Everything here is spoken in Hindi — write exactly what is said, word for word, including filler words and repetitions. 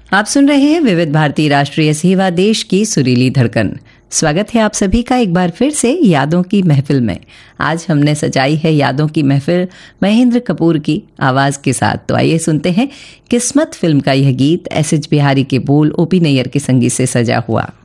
आप सुन रहे हैं विविध भारती राष्ट्रीय सेवा, देश की सुरीली धड़कन। स्वागत है आप सभी का एक बार फिर से यादों की महफिल में। आज हमने सजाई है यादों की महफिल महेंद्र कपूर की आवाज के साथ। तो आइए सुनते हैं किस्मत फिल्म का यह गीत। एस एच बिहारी के बोल, ओपी नैयर के संगीत से सजा हुआ।